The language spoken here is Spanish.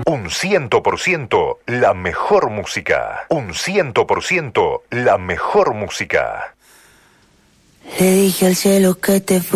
Un 100% la mejor música. Un 100% la mejor música. Le dije al cielo que te